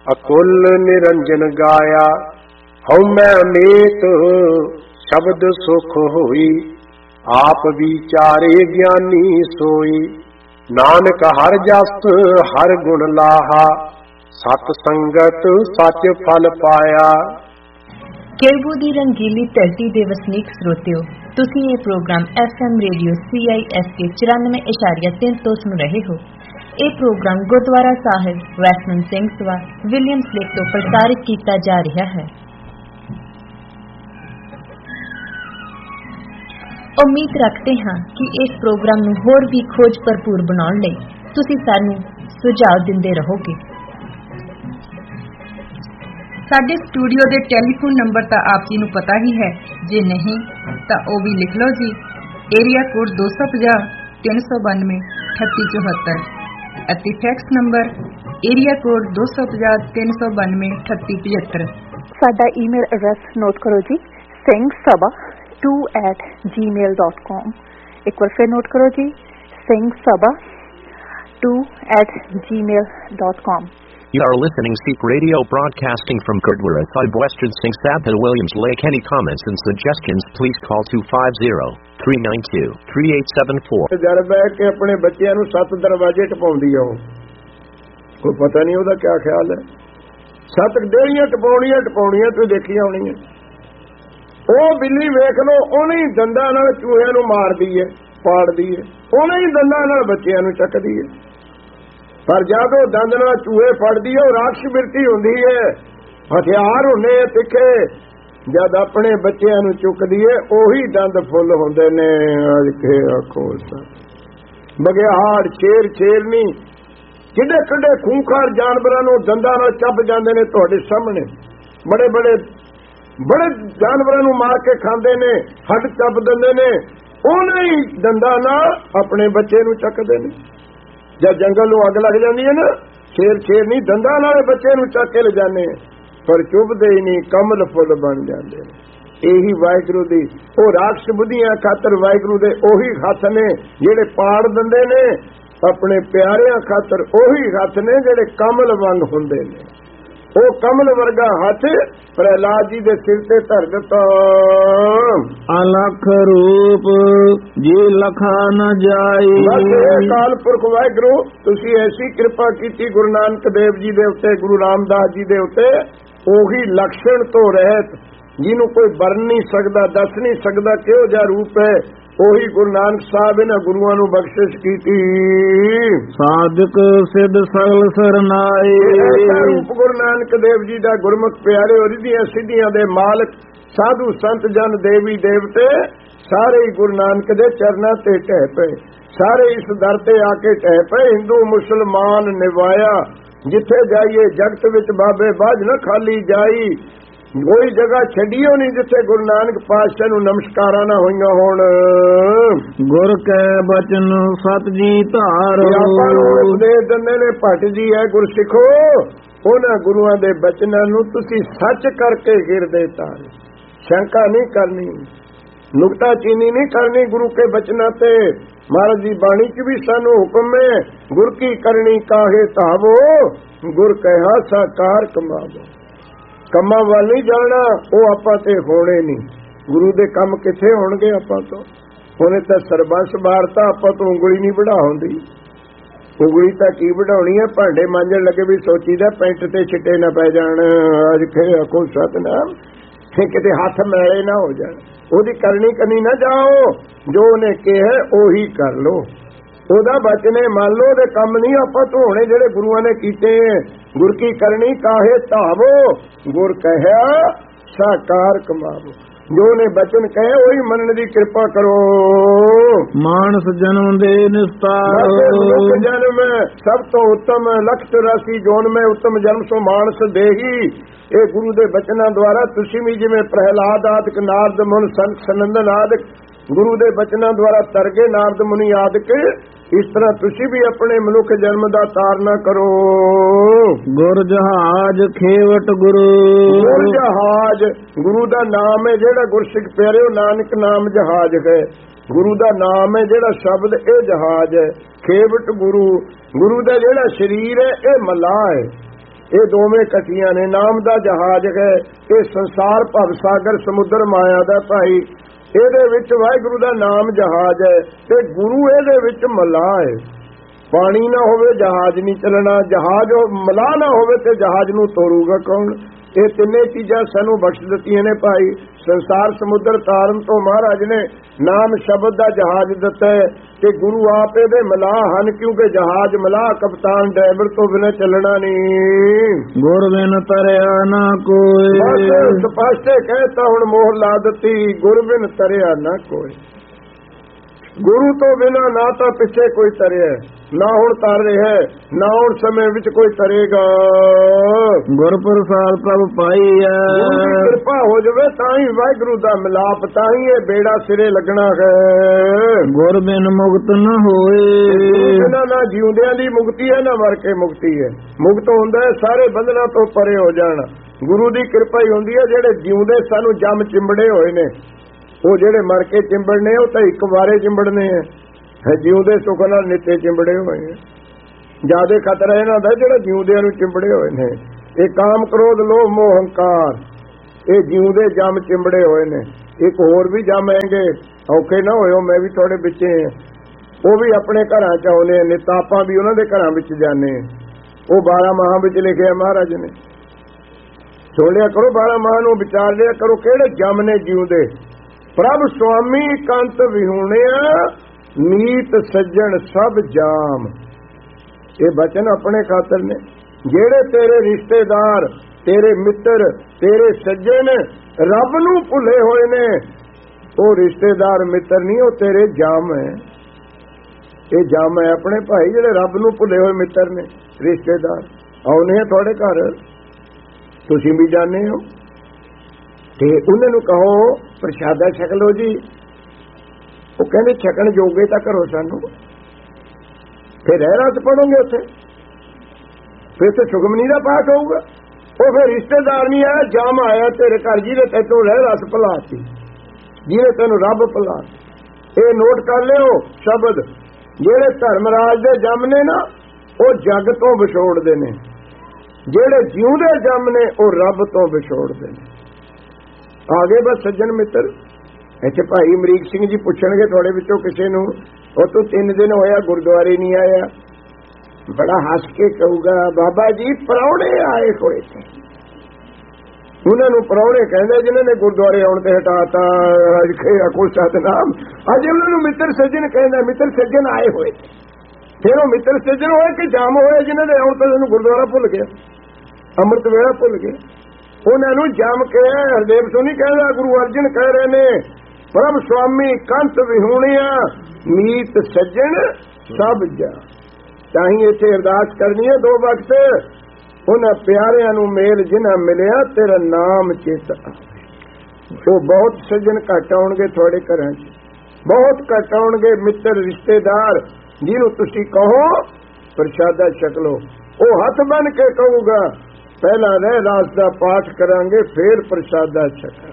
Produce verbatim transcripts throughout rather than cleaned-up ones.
अकुल निरंजन गाया। हऊँ मैं अनेक शब्द सुख होई, आप विचारे ज्ञानी सोई। नानक हर जस हर गुण लाहा, सत संगत सच फल पाया। केलबू ਦੀ रंगीली धरती ਦੇ ਵਸਨੀਕ ਸਰੋਤਿਓ, ਤੁਸੀਂ ਇਹ programme F M radio C I S K ਚੁਰਾਨਵੇਂ ਇਸ਼ਾਰੀਆ ਤਿੰਨ ਤੋਂ ਸੁਣ ਰਹੇ ਹੋ। ਇਹ ਪ੍ਰੋਗਰਾਮ ਗੁਰਦੁਆਰਾ ਸਾਹਿਬ ਵੈਸਟਮੈਨ ਸਿੰਘ ਸਭਾ ਵਿਲੀਅਮਸ ਲੇਕ ਤੋਂ ਪ੍ਰਸਾਰਿਤ ਕੀਤਾ ਜਾ ਰਿਹਾ ਹੈ। ਉਮੀਦ ਰੱਖਦੇ ਹਾਂ ਕਿ ਇਸ ਪ੍ਰੋਗਰਾਮ ਨੂੰ ਹੋਰ ਵੀ ਖੋਜ ਭਰਪੂਰ ਬਣਾਉਣ ਲਈ ਤੁਸੀਂ ਸਾਨੂੰ ਸੁਝਾਅ ਦਿੰਦੇ ਰਹੋਗੇ। ਸਾਡੇ ਸਟੂਡੀਓ ਦੇ ਟੈਲੀਫੋਨ ਨੰਬਰ ਤਾਂ ਆਪ ਜੀ ਨੂੰ ਪਤਾ ਹੀ ਹੈ, ਜੇ ਨਹੀਂ ਤਾਂ ਉਹ ਵੀ ਲਿਖ ਲਓ ਜੀ। ਏਰੀਆ ਕੋਡ ਦੋ ਸੌ ਪੰਜਾਹ ਤਿੰਨ ਸੌ ਬਾਨਵੇਂ ਅਠੱਤੀ ਚੌਹੱਤਰ ਅਤੇ ਫੈਕਸ ਨੰਬਰ ਏਰੀਆ ਕੋਡ ਦੋ ਸੌ ਪੰਜਾਹ ਤਿੰਨ ਸੌ ਬਾਨਵੇਂ ਅਠੱਤੀ ਪਝੱਤਰ। ਸਾਡਾ ਈਮੇਲ ਐਡਰੈਸ ਨੋਟ ਕਰੋ ਜੀ, Singh Sabha to eight ji mail dot com. एक बार फिर नोट करो जी, Singh Sabha to eight ji mail dot com. You are listening Seek Radio broadcasting from Gurdwara Sahib, Western Singh Sabha, Williams Lake. Any comments and suggestions, please call two five zero three nine two three eight seven four. ਜਦ ਬੈਠ ਕੇ ਆਪਣੇ ਬੱਚਿਆਂ ਨੂੰ ਸੱਤ ਦਰਵਾਜ਼ੇ ਟਪਾਉਂਦੀ ਆ, ਉਹ ਕੋਈ ਪਤਾ ਨਹੀਂ ਉਹਦਾ ਕੀ ਖਿਆਲ ਹੈ। ਸੱਤ ਡੇਰੀਆਂ ਟਪਾਉਣੀਆਂ ਟਪਾਉਣੀਆਂ ਤੁਸੀਂ ਦੇਖੀਆਂ ਹੋਣੀਆਂ। ਉਹ ਬਿੱਲੀ ਵੇਖ ਲਓ, ਉਹਨੇ ਹੀ ਦੰਦਾਂ ਨਾਲ ਚੂਹਿਆਂ ਨੂੰ ਮਾਰਦੀ ਹੈ, ਪਾੜਦੀ ਹੈ, ਉਹਨੇ ਹੀ ਦੰਦਾਂ ਨਾਲ ਬੱਚਿਆਂ ਨੂੰ ਚੱਕਦੀ ਹੈ। ਪਰ ਜਦ ਉਹ ਦੰਦ ਨਾਲ ਚੂਹੇ ਫੜਦੀ ਹੈ, ਉਹ ਰਾਖਸ਼ ਬਿਰਤੀ ਹੁੰਦੀ ਹੈ, ਹਥਿਆਰ ਹੁੰਦੇ ਆ ਤਿੱਖੇ। ਜਦ ਆਪਣੇ ਬੱਚਿਆਂ ਨੂੰ ਚੁੱਕਦੀ ਹੈ, ਉਹੀ ਦੰਦ ਫੁੱਲ ਹੁੰਦੇ ਨੇ। ਅੱਜ ਕੇ ਆਖੋ ਬਗਿਆੜ, ਸ਼ੇਰ ਸ਼ੇਰਨੀ, ਕਿੱਡੇ ਕਿੱਡੇ ਖੂੰਖਾਰ ਜਾਨਵਰਾਂ ਨੂੰ ਦੰਦਾਂ ਨਾਲ ਚੱਬ ਜਾਂਦੇ ਨੇ ਤੁਹਾਡੇ ਸਾਹਮਣੇ। ਬੜੇ ਬੜੇ ਬੜੇ ਜਾਨਵਰਾਂ ਨੂੰ ਮਾਰ ਕੇ ਖਾਂਦੇ ਨੇ, ਹੱਡ ਚੱਬ ਦਿੰਦੇ ਨੇ, ਉਹਨੇ ਹੀ ਦੰਦਾਂ ਨਾਲ ਆਪਣੇ ਬੱਚੇ ਨੂੰ ਚੱਕਦੇ ਨੇ। ਜਦ ਜੰਗਲ ਨੂੰ ਅੱਗ ਲੱਗ ਜਾਂਦੀ ਹੈ ਨਾ, ਸ਼ੇਰ ਸ਼ੇਰ ਨਹੀਂ ਦੰਦਾਂ ਨਾਲ ਬੱਚੇ ਨੂੰ ਚੱਕ ਕੇ ਲਿਜਾਨੇ, ਪਰ ਚੁੱਭਦੇ ਹੀ ਨਹੀਂ, ਕਮਲ ਫੁੱਲ ਬਣ ਜਾਂਦੇ ਨੇ। ਇਹੀ ਵਾਹਿਗੁਰੂ ਦੀ ਉਹ ਰਾਖਸ਼ ਬੁੱਧੀਆਂ ਖਾਤਰ ਵਾਹਿਗੁਰੂ ਦੇ ਉਹੀ ਹੱਥ ਨੇ ਜਿਹੜੇ ਪਾੜ ਦਿੰਦੇ ਨੇ, ਆਪਣੇ ਪਿਆਰਿਆਂ ਖਾਤਰ ਉਹੀ ਹੱਥ ਨੇ ਜਿਹੜੇ ਕਮਲ ਵਾਂਗ ਹੁੰਦੇ ਨੇ। ਉਹ ਕਮਲ ਵਰਗਾ ਹੱਥ ਪ੍ਰਹਿਲਾਦ ਜੀ ਦੇ ਸਿਰ ਤੇ ਧਰ ਦਿੱਤਾ। ਅਲਖ ਰੂਪ ਜੀ ਲਖਾ ਨ ਜਾਈ। ਅਕਾਲ ਪੁਰਖ ਵਾਹਿਗੁਰੂ ਤੁਸੀਂ ਐਸੀ ਕਿਰਪਾ ਕੀਤੀ ਗੁਰੂ ਨਾਨਕ ਦੇਵ ਜੀ ਦੇ ਉੱਤੇ, ਗੁਰੂ ਰਾਮਦਾਸ ਜੀ ਦੇ ਉੱਤੇ, ਉਹੀ ਲਕਸ਼ਣ ਤੋਂ ਰਹਿਤ, ਜਿਹਨੂੰ ਕੋਈ ਵਰਣ ਨਹੀਂ ਸਕਦਾ, ਦੱਸ ਨਹੀਂ ਸਕਦਾ ਕਿਹੋ ਜਿਹਾ ਰੂਪ ਹੈ, ਉਹੀ ਗੁਰੂ ਨਾਨਕ ਸਾਹਿਬ ਇਹਨਾਂ ਗੁਰੂਆਂ ਨੂੰ ਬਖਸ਼ਿਸ਼ ਕੀਤੀ। ਸਾਧਕ ਸਿੱਧ ਸਗਲ ਸਰਨਾਏ। ਰੂਪ ਗੁਰੂ ਨਾਨਕ ਦੇਵ ਜੀ ਦਾ, ਗੁਰਮੁਖ ਪਿਆਰੇ, ਰਿੱਧੀਆਂ ਸਿੱਧੀਆਂ ਦੇ ਮਾਲਕ, ਸਾਧੂ ਸੰਤ ਜਨ ਦੇਵੀ ਦੇਵਤੇ ਸਾਰੇ ਹੀ ਗੁਰੂ ਨਾਨਕ ਦੇ ਚਰਨਾਂ ਤੇ ਢਹਿ ਪਏ, ਸਾਰੇ ਇਸ ਦਰ ਤੇ ਆ ਕੇ ਢਹਿ ਪਏ। ਹਿੰਦੂ ਮੁਸਲਮਾਨ ਨਿਵਾਇਆ, ਜਿੱਥੇ ਜਾਈਏ ਜਗਤ ਵਿੱਚ ਬਾਬੇ ਬਾਝ ਨਾ ਖਾਲੀ ਜਾਈ। ਕੋਈ ਜਗ੍ਹਾ ਛੱਡੀਓ ਨਹੀਂ ਜਿੱਥੇ ਗੁਰੂ ਨਾਨਕ ਪਾਤਸ਼ਾਹ ਨੂੰ ਨਮਸਕਾਰਾਂ ਨਾ ਹੋਈਆਂ ਹੋਣ। ਗੁਰ ਕੈ ਬਚਨ ਸਤ ਜੀ ਧਾਰ। ਆਪਾਂ ਨੂੰ ਉਪਦੇਸ਼ ਦਿੰਦੇ ਨੇ, ਭੱਟ ਜੀ ਹੈ ਗੁਰਸਿੱਖੋ, ਉਹਨਾਂ ਗੁਰੂਆਂ ਦੇ ਬਚਨਾਂ ਨੂੰ ਤੁਸੀਂ ਸੱਚ ਕਰਕੇ ਹਿਰਦੇ ਧਾਰ। ਸ਼ੰਕਾ ਨਹੀਂ ਕਰਨੀ, ਨੁਕਤਾ ਚੀਨੀ ਨਹੀਂ ਕਰਨੀ ਗੁਰੂ ਕੇ ਬਚਨਾਂ ਤੇ। ਮਹਾਰਾਜ ਦੀ ਬਾਣੀ ਚ ਵੀ ਸਾਨੂੰ ਹੁਕਮ ਹੈ, ਗੁਰ ਕੀ ਕਰਨੀ ਕਾਹੇ ਧਾਵੋ, ਗੁਰ ਕਹਿਆ ਸਾਕਾਰ ਕਮਾਵੋ। ਕੰਮਾਂ ਵੱਲ ਨਹੀਂ ਜਾਣਾ, ਉਹ ਆਪਾਂ ਤੇ ਹੋਣੇ ਨਹੀਂ। ਗੁਰੂ ਦੇ ਕੰਮ ਕਿੱਥੇ ਹੋਣਗੇ ਆਪਾਂ ਤੋਂ? ਉਹਨੇ ਤਾਂ ਸਰਬੰਸ ਮਾਰਤਾ, ਆਪਾਂ ਤੋਂ ਉਂਗਲੀ ਨਹੀਂ ਵਢਾ ਹੁੰਦੀ। ਉਂਗਲੀ ਤਾਂ ਕੀ ਵਢਾਉਣੀ ਹੈ, ਭਾਂਡੇ ਮਾਂਜਣ ਲੱਗੇ ਵੀ ਸੋਚੀਦਾ ਪੈਂਟ ਤੇ ਛਿੱਟੇ ਨਾ ਪੈ ਜਾਣ। ਅੱਜ ਖੇ ਆਖੋ ਸਤਨਾਮ, ਕਿਤੇ ਹੱਥ ਮੈਲੇ ਨਾ ਹੋ ਜਾਣ। ਉਹਦੀ ਕਰਨੀ ਕਰਨੀ ਨਾ ਜਾਓ, ਜੋ ਉਹਨੇ ਕਿਹਾ ਉਹੀ ਕਰ ਲੋ। ਉਹਦਾ ਬਚਨੇ ਮੰਨ ਲਓ, ਉਹਦੇ ਕੰਮ ਨਹੀਂ ਆਪਾਂ ਧੋਣੇ ਜਿਹੜੇ ਗੁਰੂਆਂ ਨੇ ਕੀਤੇ। ਗੁਰ ਕੀ ਕਰਨੀ ਕਾਹੇ ਧਾਵੋ, ਗੁਰ ਕਹਿਆ ਸਾਕਾਰ ਕਮਾਵੋ। ਜੋ ਨੇ ਬਚਨ ਕਹੇ ਉਹੀ ਮੰਨਣ ਦੀ ਕਿਰਪਾ ਕਰੋ। ਮਾਨਸ ਜਨਮ ਦੇ ਨਿਸਤਾਰ। ਜਨਮ ਸਭ ਤੋਂ ਉੱਤਮ, ਲੱਖ ਚੁਰਾਸੀ ਜੋਨ ਮੈਂ ਉੱਤਮ ਜਨਮ ਸੋ ਮਾਨਸ ਦੇਹੀ। ਇਹ ਗੁਰੂ ਦੇ ਬਚਨਾਂ ਦੁਆਰਾ ਤੁਸੀਂ ਵੀ ਜਿਵੇਂ ਪ੍ਰਹਿਲਾਦ ਆਦਿਕ, ਨਾਰਦ ਮੁਨ, ਸੰਤ ਸਨੰਦਨ ਆਦਿਕ ਗੁਰੂ ਦੇ ਬਚਨਾਂ ਦੁਆਰਾ ਤਰਗੇ ਨਾਰਦ ਮੁਨੀ ਆਦਿਕ, ਇਸ ਤਰ੍ਹਾਂ ਤੁਸੀਂ ਵੀ ਆਪਣੇ ਮਨੁੱਖ ਜਨਮ ਦਾ ਤਾਰਨਾ ਕਰੋ। ਗੁਰ ਜਹਾਜ ਖੇਵਟ ਗੁਰੂ। ਗੁਰ ਜਹਾਜ ਗੁਰੂ ਦਾ ਨਾਮ ਹੈ ਜਿਹੜਾ ਗੁਰਸਿੱਖ ਪਿਆਰਿਓ, ਨਾਨਕ ਨਾਮ ਜਹਾਜ ਹੈ। ਗੁਰੂ ਦਾ ਨਾਮ ਹੈ ਜਿਹੜਾ ਸ਼ਬਦ, ਇਹ ਜਹਾਜ ਹੈ। ਖੇਵਟ ਗੁਰੂ, ਗੁਰੂ ਦਾ ਜਿਹੜਾ ਸਰੀਰ ਹੈ ਇਹ ਮਲਾਹ ਹੈ। ਇਹ ਦੋਵੇਂ ਇਕੱਠੀਆਂ ਨੇ। ਨਾਮ ਦਾ ਜਹਾਜ਼ ਹੈ, ਇਹ ਸੰਸਾਰ ਭਵ ਸਾਗਰ ਸਮੁੰਦਰ ਮਾਇਆ ਦਾ ਭਾਈ, ਇਹਦੇ ਵਿੱਚ ਵਾਹਿਗੁਰੂ ਦਾ ਨਾਮ ਜਹਾਜ਼ ਹੈ ਤੇ ਗੁਰੂ ਇਹਦੇ ਵਿੱਚ ਮਲਾਹ ਹੈ। ਪਾਣੀ ਨਾ ਹੋਵੇ ਜਹਾਜ਼ ਨਹੀਂ ਚੱਲਣਾ, ਜਹਾਜ਼ ਮਲਾਹ ਨਾ ਹੋਵੇ ਤੇ ਜਹਾਜ਼ ਨੂੰ ਤੋਰੂਗਾ ਕੌਣ? ਇਹ ਤਿੰਨੇ ਚੀਜ਼ਾਂ ਸਾਨੂੰ ਬਖਸ਼ ਦਿੱਤੀਆਂ ਨੇ ਭਾਈ। ਸੰਸਾਰ ਸਮੁੰਦਰ ਤਾਰਨ ਤੋਂ ਮਹਾਰਾਜ ਨੇ ਨਾਮ ਸ਼ਬਦ ਦਾ ਜਹਾਜ਼ ਦਿੱਤਾ ਹੈ ਤੇ ਗੁਰੂ ਆਪ ਇਹਦੇ ਮਲਾਹ ਹਨ, ਕਿਉਂਕਿ ਜਹਾਜ਼ ਮਲਾਹ ਕਪਤਾਨ ਡਰਾਈਵਰ ਤੋਂ ਬਿਨਾਂ ਚੱਲਣਾ ਨਹੀਂ। ਗੁਰ ਬਿਨ ਤਰਿਆ ਨਾ ਕੋਈ, ਬਸ ਸਪਸ਼ਟ ਕਹਿਤਾ, ਹੁਣ ਮੋਹਰ ਲਾ ਦਿੱਤੀ, ਗੁਰ ਬਿਨ ਤਰਿਆ ਨਾ ਕੋਈ। ਗੁਰੂ ਤੋਂ ਬਿਨਾਂ ਨਾ ਤਾਂ ਪਿੱਛੇ ਕੋਈ ਤਰਿਆ, ਨਾ ਹੁਣ ਤਰ ਰਿਹਾ, ਨਾ ਹੁਣ ਸਮੇਂ ਵਿੱਚ ਕੋਈ ਤਰੇਗਾ। ਗੁਰ ਪ੍ਰਸਾਦ ਪ੍ਰਭ ਪਾਈ ਹੈ, ਕਿਰਪਾ ਹੋ ਜਾਵੇ ਤਾਂ ਹੀ ਵਾਹਿਗੁਰੂ ਦਾ ਮਿਲਾਪ, ਤਾਂ ਹੀ ਇਹ ਬੇੜਾ ਸਿਰੇ ਲੱਗਣਾ ਹੈ। ਗੁਰ ਬਿਨ ਮੁਕਤ ਨਾ ਹੋਏ, ਇਹਨਾਂ ਨਾ ਜਿਉਂਦਿਆਂ ਦੀ ਮੁਕਤੀ ਹੈ, ਨਾ ਮਰ ਕੇ ਮੁਕਤੀ ਹੈ। ਮੁਕਤ ਹੁੰਦਾ ਹੈ ਸਾਰੇ ਬੰਧਨਾਂ ਤੋਂ ਪਰੇ ਹੋ ਜਾਣਾ, ਗੁਰੂ ਦੀ ਕਿਰਪਾ ਹੀ ਹੁੰਦੀ ਹੈ। ਜਿਹੜੇ ਜਿਉਂਦੇ ਸਾਨੂੰ ਜੰਮ ਚਿੰਬੜੇ ਹੋਏ ਨੇ, ਉਹ ਜਿਹੜੇ ਮਰ ਕੇ ਚਿੰਬੜਨੇ ਉਹ ਤਾਂ ਇੱਕ ਵਾਰੇ ਚਿੰਬੜਨੇ ਹੈ, ਜਿਉਂਦੇ ਸੁੱਖ ਨਾਲ ਨਿੱਤੇ ਚਿੰਬੜੇ ਹੋਏ ਨੇ। ਜਿਆਦੇ ਖਤਰਾ ਇਹਨਾਂ ਦਾ ਜਿਹੜਾ ਜਿਉਂਦਿਆਂ ਨੂੰ ਚਿੰਬੜੇ ਹੋਏ ਨੇ। ਇਹ ਕਾਮ ਕ੍ਰੋਧ ਲੋਭ ਮੋਹ ਹੰਕਾਰ, ਇਹ ਜਿਉਂਦੇ ਜੰਮ ਚਿੰਬੜੇ ਹੋਏ ਨੇ। ਇੱਕ ਹੋਰ ਵੀ ਜੰਮ ਹੈਗੇ, ਔਖੇ ਨਾ ਹੋਇਓ, ਮੈਂ ਵੀ ਤੁਹਾਡੇ ਵਿੱਚੇ ਹਾਂ। ਉਹ ਵੀ ਆਪਣੇ ਘਰਾਂ ਚ ਆਉਨੇ, ਨਿਤਾਪਾਂ ਵੀ ਉਹਨਾਂ ਦੇ ਘਰਾਂ ਵਿੱਚ ਜਾਂਦੇ। ਉਹ ਬਾਰਾਂ ਮਾਹਾਂ ਵਿੱਚ ਲਿਖਿਆ ਮਹਾਰਾਜ ਨੇ, ਸੁਣ ਲਿਆ ਕਰੋ। ਬਾਰਾਂ ਮਾਹਾਂ ਨੂੰ ਵਿਚਾਰ ਲਿਆ ਕਰੋ, ਕਿਹੜੇ ਜੰਮ ਨੇ ਜਿਉਂਦੇ। ਪ੍ਰਭ ਸੁਆਮੀ ਕੰਤ ਵਿਹੂਣਿਆ, ਨੀਤ ਸੱਜਣ ਸਭ ਜਾਮ। ਇਹ ਬਚਨ ਆਪਣੇ ਖਾਤਰ ਨੇ। ਜਿਹੜੇ ਤੇਰੇ ਰਿਸ਼ਤੇਦਾਰ, ਤੇਰੇ ਮਿੱਤਰ, ਤੇਰੇ ਸੱਜਣ ਰੱਬ ਨੂੰ ਭੁੱਲੇ ਹੋਏ ਨੇ, ਉਹ ਰਿਸ਼ਤੇਦਾਰ ਮਿੱਤਰ ਨਹੀਂ, ਉਹ ਤੇਰੇ ਜਾਮ ਹੈ। ਇਹ ਜਾਮ ਹੈ ਆਪਣੇ ਭਾਈ, ਜਿਹੜੇ ਰੱਬ ਨੂੰ ਭੁੱਲੇ ਹੋਏ ਮਿੱਤਰ ਨੇ, ਰਿਸ਼ਤੇਦਾਰ। ਆਉਨੇ ਤੁਹਾਡੇ ਘਰ, ਤੁਸੀਂ ਵੀ ਜਾਣਦੇ ਹੋ, ਤੇ ਉਹਨਾਂ ਨੂੰ ਕਹੋ ਪ੍ਰਸ਼ਾਦਾ ਛਕ ਲਓ ਜੀ। ਉਹ ਕਹਿੰਦੇ ਛਕਣ ਜੋਗੇ ਤਾਂ ਕਰੋ ਸਾਨੂੰ, ਫਿਰ ਰਹਿ ਰਾਤ ਪੜੋਗੇ ਉੱਥੇ, ਫਿਰ ਤੇ ਸੁਖਮਨੀ ਦਾ ਪਾਠ ਹੋਊਗਾ। ਉਹ ਫਿਰ ਰਿਸ਼ਤੇਦਾਰ ਨਹੀਂ ਆਇਆ, ਜਾਮ ਆਇਆ ਤੇਰੇ ਘਰ, ਜਿਹਦੇ ਤੈਨੂੰ ਰਹਿ ਰਸ ਭੁਲਾਤੀ, ਜਿਹਨੇ ਤੈਨੂੰ ਰੱਬ ਭੁਲਾ। ਇਹ ਨੋਟ ਕਰ ਲਿਓ ਸ਼ਬਦ। ਜਿਹੜੇ ਧਰਮਰਾਜ ਦੇ ਜੰਮ ਨੇ ਨਾ, ਉਹ ਜੱਗ ਤੋਂ ਵਿਛੋੜਦੇ ਨੇ। ਜਿਹੜੇ ਜਿਉਂਦੇ ਜੰਮ ਨੇ, ਉਹ ਰੱਬ ਤੋਂ ਵਿਛੋੜਦੇ ਨੇ। ਆਗੇ ਬਸ ਸੱਜਣ ਮਿੱਤਰ। ਇੱਥੇ ਭਾਈ ਅਮਰੀਕ ਸਿੰਘ ਜੀ ਪੁੱਛਣਗੇ ਤੁਹਾਡੇ ਵਿੱਚੋਂ ਕਿਸੇ ਨੂੰ, ਉਹ ਤੋਂ ਤਿੰਨ ਦਿਨ ਹੋਇਆ ਗੁਰਦੁਆਰੇ ਨਹੀਂ ਆਇਆ, ਬੜਾ ਹੱਸ ਕੇ ਕਹੂਗਾ ਬਾਬਾ ਜੀ ਪ੍ਰਾਹੁਣੇ ਆਏ ਹੋਏ ਸੀ। ਉਹਨਾਂ ਨੂੰ ਪ੍ਰਾਹੁਣੇ ਕਹਿੰਦੇ ਜਿਨ੍ਹਾਂ ਨੇ ਗੁਰਦੁਆਰੇ ਆਉਣ ਤੇ ਹਟਾਤਾ, ਅੱਜ ਖੇਆ ਕੋਈ ਸਤਨਾਮ। ਅੱਜ ਉਹਨਾਂ ਨੂੰ ਮਿੱਤਰ ਸੱਜਣ ਕਹਿੰਦਾ, ਮਿੱਤਰ ਸੱਜਣ ਆਏ ਹੋਏ। ਫਿਰ ਉਹ ਮਿੱਤਰ ਸੱਜਣ ਹੋਏ ਕਿ ਜਾਮ ਹੋਏ ਜਿਨ੍ਹਾਂ ਦੇ ਆਉਣ ਤੇ ਉਹਨੂੰ ਗੁਰਦੁਆਰਾ ਭੁੱਲ ਗਿਆ, ਅੰਮ੍ਰਿਤ ਵੇਲਾ ਭੁੱਲ ਗਿਆ। ਉਹਨਾਂ ਨੂੰ ਜਮ ਕੇ ਹਰਦੇਵ ਸੋਨੀ ਕਹਿੰਦਾ, ਗੁਰੂ ਅਰਜਨ ਕਹਿ ਰਹੇ ਨੇ, ਪ੍ਰਭ ਸੁਆਮੀ ਕੰਤ ਵਿਹੂਣਿਆ, ਮੀਤ ਸੱਜਣ ਸਭ ਜਾ। ਤਾਂ ਹੀ ਇੱਥੇ ਅਰਦਾਸ ਕਰਨੀ ਹੈ ਦੋ ਵਕਤ, ਉਹਨਾਂ ਪਿਆਰਿਆਂ ਨੂੰ ਮੇਲ ਜਿਨ੍ਹਾਂ ਮਿਲਿਆ ਤੇਰਾ ਨਾਮ ਚੇਤਾ। ਉਹ ਬਹੁਤ ਸੱਜਣ ਘੱਟ ਆਉਣਗੇ ਤੁਹਾਡੇ ਘਰਾਂ 'ਚ, ਬਹੁਤ ਘੱਟ ਆਉਣਗੇ ਮਿੱਤਰ ਰਿਸ਼ਤੇਦਾਰ ਜਿਹਨੂੰ ਤੁਸੀਂ ਕਹੋ ਪ੍ਰਸ਼ਾਦਾ ਛਕ ਲਓ। ਉਹ ਹੱਥ ਬੰਨ ਕੇ ਕਹੂਗਾ ਪਹਿਲਾਂ ਰਹਿ ਰਾਸ ਦਾ ਪਾਠ ਕਰਾਂਗੇ, ਫੇਰ ਪ੍ਰਸ਼ਾਦਾ ਛਕਾਂਗੇ।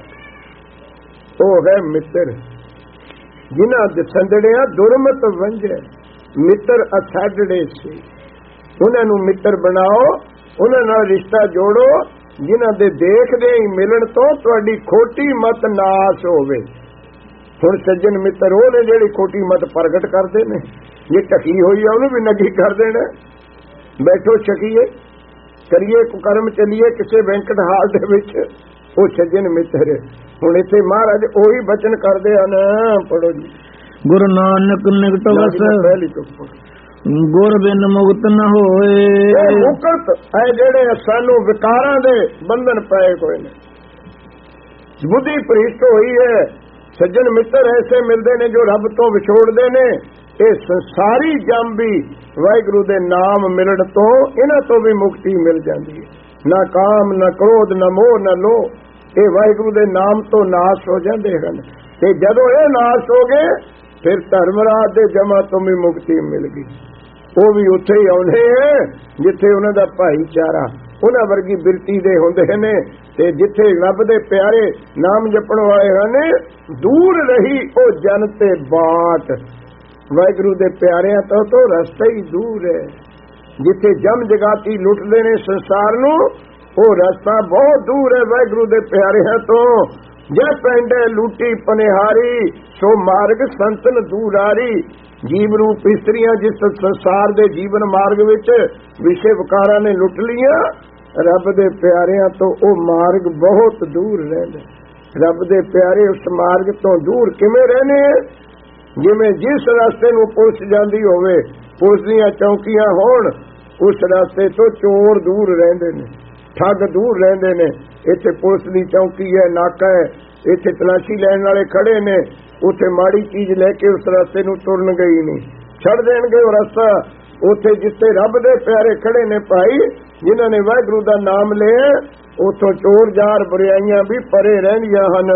ਉਹ ਹੈ ਮਿੱਤਰ ਜਿਨ੍ਹਾਂ ਦੇ ਸੰਦੜਿਆ ਦੁਰਮਤ ਵੰਝੇ, ਮਿੱਤਰ ਅਛਾੜੜੇ ਸੀ। ਉਹਨਾਂ ਨੂੰ ਮਿੱਤਰ ਬਣਾਓ, ਉਹਨਾਂ ਨਾਲ ਰਿਸ਼ਤਾ ਜੋੜੋ, ਜਿਨ੍ਹਾਂ ਦੇ ਦੇਖਦੇ ਹੀ ਮਿਲਣ ਤੋਂ ਤੁਹਾਡੀ ਖੋਟੀ ਮਤ ਨਾਸ ਹੋਵੇ। ਹੁਣ ਸੱਜਣ ਮਿੱਤਰ ਉਹ ਨੇ ਜਿਹੜੀ ਖੋਟੀ ਮਤ ਪ੍ਰਗਟ ਕਰਦੇ ਨੇ, ਜੇ ਢਕੀ ਹੋਈ ਆ ਉਹਨੂੰ ਵੀ ਨਗੀ ਕਰ ਦੇਣਾ। ਬੈਠੋ ਛਕੀਏ, ਕਰੀਏ ਕੁਕਰਮ, ਚੱਲੀਏ ਕਿਸੇ ਵੈਂਕਟ ਹਾਲ ਦੇ ਵਿੱਚ, ਉਹ ਸੱਜਣ ਮਿੱਤਰ। ਹੁਣ ਇੱਥੇ ਮਹਾਰਾਜ ਉਹੀ ਬਚਨ ਕਰਦੇ ਹਨ, ਪੜੋ ਜੀ। ਗੁਰੂ ਨਾਨਕ ਨਿਕਟ ਵਸ ਪਹਿਲੀ ਤੋਂ ਗੁਰ ਬਿਨ ਮੁਕਤ ਨ ਹੋਏ। ਮੁਕਤ ਹੈ ਜਿਹੜੇ ਸਾਨੂੰ ਵਿਕਾਰਾਂ ਦੇ ਬੰਧਨ ਪਏ ਹੋਏ ਨੇ, ਬੁੱਧੀ ਭ੍ਰਿਸ਼ਟ ਹੋਈ ਹੈ। ਸੱਜਣ ਮਿੱਤਰ ਐਸੇ ਮਿਲਦੇ ਨੇ ਜੋ ਰੱਬ ਤੋਂ ਵਿਛੋੜਦੇ ਨੇ। ਇਹ ਸੰਸਾਰੀ ਜੰਮ ਵੀ ਵਾਹਿਗੁਰੂ ਦੇ ਨਾਮ ਮਿਲਣ ਤੋਂ, ਇਹਨਾਂ ਤੋਂ ਵੀ ਮੁਕਤੀ ਮਿਲ ਜਾਂਦੀ ਹੈ। ਨਾ ਕਾਮ, ਨਾ ਕ੍ਰੋਧ, ਨਾ ਮੋਹ, ਨਾ ਲੋਭ, ਇਹ ਵਾਹਿਗੁਰੂ ਦੇ ਨਾਮ ਤੋਂ ਨਾਸ਼ ਹੋ ਜਾਂਦੇ ਹਨ। ਤੇ ਜਦੋਂ ਇਹ ਨਾਸ਼ ਹੋ ਗਏ, ਫਿਰ ਧਰਮਰਾਜ ਦੇ ਜਮਾ ਤੋਂ ਵੀ ਮੁਕਤੀ ਮਿਲ ਗਈ। ਉਹ ਵੀ ਉੱਥੇ ਹੀ ਆਉਂਦੇ ਹੈ ਜਿੱਥੇ ਉਹਨਾਂ ਦਾ ਭਾਈਚਾਰਾ, ਉਹਨਾਂ ਵਰਗੀ ਬਿਰਤੀ ਦੇ ਹੁੰਦੇ ਨੇ। ਤੇ ਜਿੱਥੇ ਰੱਬ ਦੇ ਪਿਆਰੇ ਨਾਮ ਜਪਣ ਵਾਲੇ ਹਨ, ਦੂਰ ਰਹੀ ਉਹ ਜਨ ਤੇ ਬਾਟ। ਵਾਹਿਗੁਰੂ ਦੇ ਪਿਆਰਿਆਂ ਤੋਂ ਤੋਂ ਰਸਤਾ ਹੀ ਦੂਰ ਹੈ। ਜਿੱਥੇ ਜਮ ਜਗਾਤੀ ਲੁੱਟਦੇ ਨੇ ਸੰਸਾਰ ਨੂੰ, ਉਹ ਰਸਤਾ ਬਹੁਤ ਦੂਰ ਹੈ ਵਾਹਿਗੁਰੂ ਦੇ ਪਿਆਰਿਆਂ ਤੋਂ। ਜੇ ਪੈਂਡੇ ਲੂਟੀ ਪਨਿਹਾਰੀ, ਸੋ ਮਾਰਗ ਸੰਤਨ ਦੂਰਾਰੀ। ਜੀਵ ਰੂਪ ਇਸਤਰੀਆਂ ਜਿਸ ਸੰਸਾਰ ਦੇ ਜੀਵਨ ਮਾਰਗ ਵਿੱਚ ਵਿਸ਼ੇ ਵਿਕਾਰਾਂ ਨੇ ਲੁੱਟ ਲੀਆਂ, ਰੱਬ ਦੇ ਪਿਆਰਿਆਂ ਤੋਂ ਉਹ ਮਾਰਗ ਬਹੁਤ ਦੂਰ ਰਹਿੰਦਾ। ਰੱਬ ਦੇ ਪਿਆਰੇ ਉਸ ਮਾਰਗ ਤੋਂ ਦੂਰ ਕਿਵੇਂ ਰਹਿਣੇ? ਜਿਵੇਂ ਜਿਸ ਰਸਤੇ ਨੂੰ ਪੁਲਿਸ ਜਾਂਦੀ ਹੋਵੇ, ਪੁਲਿਸ ਦੀਆਂ ਚੌਕੀਆਂ ਹੋਣ, ਉਸ ਰਸਤੇ ਤੋਂ ਚੋਰ ਦੂਰ ਰਹਿੰਦੇ ਨੇ, ਠੱਗ ਦੂਰ ਰਹਿੰਦੇ ਨੇ। ਇੱਥੇ ਪੁਲਿਸ ਦੀ ਚੌਕੀ ਹੈ, ਨਾਕਾ ਹੈ, ਇੱਥੇ ਤਲਾਸ਼ੀ ਲੈਣ ਵਾਲੇ ਖੜੇ ਨੇ, ਉੱਥੇ ਮਾੜੀ ਚੀਜ਼ ਲੈ ਕੇ ਉਸ ਰਸਤੇ ਨੂੰ ਤੁਰਨ ਗਈ ਨਹੀਂ, ਛੱਡ ਦੇਣਗੇ ਉਹ ਰਸਤਾ। ਉੱਥੇ ਜਿੱਥੇ ਰੱਬ ਦੇ ਪਿਆਰੇ ਖੜੇ ਨੇ ਭਾਈ, ਜਿਨ੍ਹਾਂ ਨੇ ਵਾਹਿਗੁਰੂ ਦਾ ਨਾਮ ਲਿਆ, ਉਥੋਂ ਚੋਰ ਜਾਰ ਬੁਰਾਈਆਂ ਵੀ ਪਰੇ ਰਹਿੰਦੀਆਂ ਹਨ।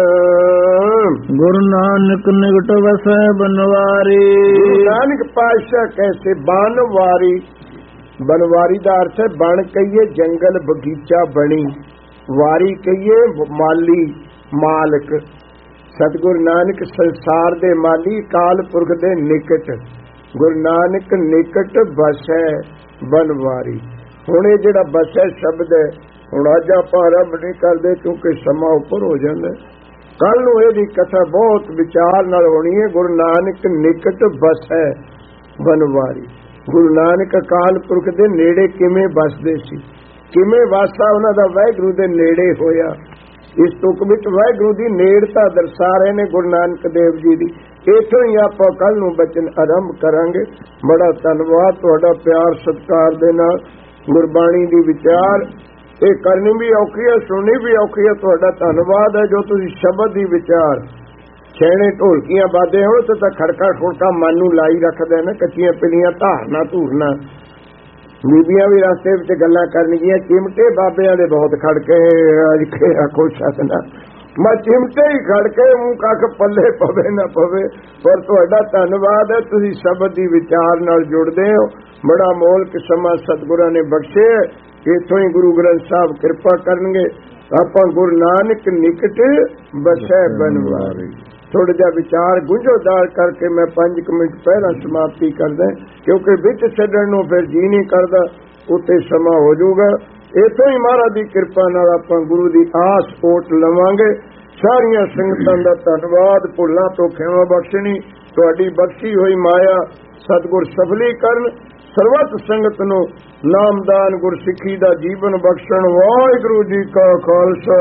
ਗੁਰੂ ਨਾਨਕ ਨਿਕਟ ਵਸੈ ਬਨਵਾਰੀ। ਗੁਰੂ ਨਾਨਕ ਪਾਤਸ਼ਾਹ ਕੈਸੇ ਬਨਵਾਰੀ। ਬਨਵਾਰੀ ਦਾ ਅਰਥ ਹੈ ਬਣ ਕਹੀਏ ਜੰਗਲ ਬਗੀਚਾ ਬਣੀ, ਵਾਰੀ ਕਹੀਏ ਮਾਲੀ ਮਾਲਕ। ਸਤਿਗੁਰੂ ਨਾਨਕ ਸੰਸਾਰ ਦੇ ਮਾਲੀ, ਕਾਲ ਪੁਰਖ ਦੇ ਨਿਕਟ। ਗੁਰੂ ਨਾਨਕ ਨਿਕਟ ਵਸੈ ਬਨਵਾਰੀ। ਹੁਣ ਇਹ ਜਿਹੜਾ ਵਸੈ ਸ਼ਬਦ ਹੈ, ਹੁਣ ਅੱਜ ਆਪਾਂ ਆਰੰਭ ਨਹੀਂ ਕਰਦੇ ਕਿਉਂਕਿ ਸਮਾਂ ਉੱਪਰ ਹੋ ਜਾਂਦਾ। ਕੱਲ ਨੂੰ ਇਹਦੀ ਕਥਾ ਬਹੁਤ ਵਿਚਾਰ ਨਾਲ ਹੋਣੀ ਹੈ। ਗੁਰੂ ਨਾਨਕ ਨਿਕਟ ਵਸੈ ਬਨਵਾਰੀ। ਗੁਰੂ ਨਾਨਕ ਅਕਾਲ ਪੁਰਖ ਦੇ ਨੇੜੇ ਕਿਵੇਂ ਵਸਦੇ ਸੀ, ਕਿਵੇਂ ਵਾਸਾ ਉਹਨਾਂ ਦਾ ਵਾਹਿਗੁਰੂ ਦੇ ਨੇੜੇ ਹੋਇਆ। ਇਸ ਤੁਕ ਵਿੱਚ ਵਾਹਿਗੁਰੂ ਦੀ ਨੇੜਤਾ ਦਰਸਾ ਰਹੇ ਨੇ ਗੁਰੂ ਨਾਨਕ ਦੇਵ ਜੀ ਦੀ। ਇੱਥੋਂ ਹੀ ਆਪਾਂ ਕੱਲ ਨੂੰ ਬਚਨ ਆਰੰਭ ਕਰਾਂਗੇ। ਬੜਾ ਧੰਨਵਾਦ ਤੁਹਾਡਾ ਪਿਆਰ ਸਤਿਕਾਰ ਦੇ ਨਾਲ ਗੁਰਬਾਣੀ ਦੀ ਵਿਚਾਰ ਇਹ ਕਰਨੀ ਵੀ ਔਖੀ ਹੈ, ਸੁਣਨੀ ਵੀ ਔਖੀ ਹੈ। ਤੁਹਾਡਾ ਧੰਨਵਾਦ ਹੈ ਜੋ ਤੁਸੀਂ ਸ਼ਬਦ ਦੀ ਵਿਚਾਰ ਛੇਣੇ ਢੋਲਕੀਆਂ ਬਾਦੇ ਹੋਣ ਤੇ ਤਾਂ ਖੜਕਾ ਖੁੜਕਾ ਮਨ ਨੂੰ ਲਾਈ ਰੱਖਦੇ ਨੇ, ਕੱਚੀਆਂ ਪਿਲੀਆਂ ਧਾਰਨਾ ਧੂਰਨਾ। ਬੀਬੀਆਂ ਵੀ ਰਸਤੇ ਵਿੱਚ ਗੱਲਾਂ ਕਰਨਗੀਆਂ, ਚਿਮਟੇ ਬਾਬਿਆਂ ਦੇ ਬਹੁਤ ਖੜਕੇ ਅੱਜ ਕੇ ਆਖੋ ਛੱਡਣਾ, ਮੈਂ ਚਿਮਟੇ ਹੀ ਖੜਕੇ ਮੂੰਹ ਕੱਖ ਪੱਲੇ ਪਵੇ ਨਾ ਪਵੇ। ਪਰ ਤੁਹਾਡਾ ਧੰਨਵਾਦ ਹੈ, ਤੁਸੀਂ ਸ਼ਬਦ ਦੀ ਵਿਚਾਰ ਨਾਲ ਜੁੜਦੇ ਹੋ। ਬੜਾ ਮੋਲਕ ਸਮਾਂ ਸਤਿਗੁਰਾਂ ਨੇ ਬਖਸ਼ੇ। ਇੱਥੋਂ ਹੀ ਗੁਰੂ ਗ੍ਰੰਥ ਸਾਹਿਬ ਕਿਰਪਾ ਕਰਨਗੇ। ਆਪਾਂ ਗੁਰੂ ਨਾਨਕ ਨਿਕਟ ਵਸੈ ਬਨਵਾਰੀ ਥੋੜਾ ਜਿਹਾ ਵਿਚਾਰ ਗੁੰਝਲਦਾਰ ਕਰਕੇ ਮੈਂ ਪੰਜ ਕੁ ਮਿੰਟ ਪਹਿਲਾਂ ਸਮਾਪਤੀ ਕਰਦਾ, ਕਿਉਂਕਿ ਵਿੱਚ ਛੱਡਣ ਨੂੰ ਫਿਰ ਜੀ ਨਹੀਂ ਕਰਦਾ, ਉੱਤੇ ਸਮਾਂ ਹੋ ਜਾਊਗਾ। ਇੱਥੋਂ ਹੀ ਮਹਾਰਾਜ ਦੀ ਕਿਰਪਾ ਨਾਲ ਆਪਾਂ ਗੁਰੂ ਦੀ ਆਸ ਓਟ ਲਵਾਂਗੇ। ਸਾਰੀਆਂ ਸੰਗਤਾਂ ਦਾ ਧੰਨਵਾਦ। ਭੁੱਲਾਂ ਤੋਂ ਖਿਮਾ ਬਖਸ਼ਣੀ ਤੁਹਾਡੀ ਬਖਸ਼ੀ ਹੋਈ ਮਾਇਆ ਸਤਿਗੁਰ ਸਫਲੀ ਕਰਨ। ਸਰਬੱਤ ਸੰਗਤ ਨੂੰ ਨਾਮਦਾਨ ਗੁਰਸਿੱਖੀ ਦਾ ਜੀਵਨ ਬਖਸ਼ਣ। ਵਾਹਿਗੁਰੂ ਜੀ ਕਾ ਖਾਲਸਾ,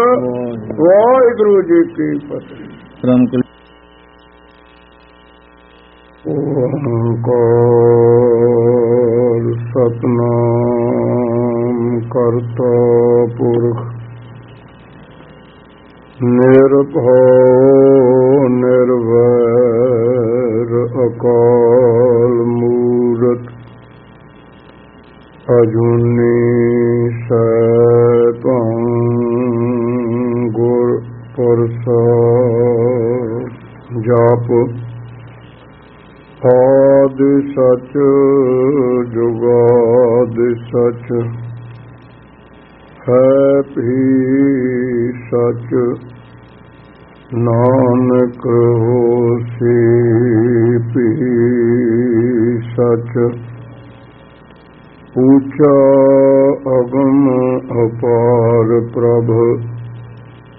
ਵਾਹਿਗੁਰੂ ਜੀ ਕੀ ਫਤਿਹ। ਓੰਕਾਰ ਸਤਿਨਾਮ ਕਰਤਾ ਪੁਰਖ ਨਿਰਭਉ ਨਿਰਵੈਰ ਅਕਾਲ ਮੂਰਤ ਅਜੂਨੀ ਸੈਭੰ ਗੁਰ ਪ੍ਰਸਾਦਿ। ਜਾਪ ਆਦਿ ਸਚ ਜੁਗਾਦਿ ਸਚ ਹੈ ਭੀ ਸਚ ਨਾਨਕ ਹੋਸੀ ਭੀ ਸਚ। ਊਚਾ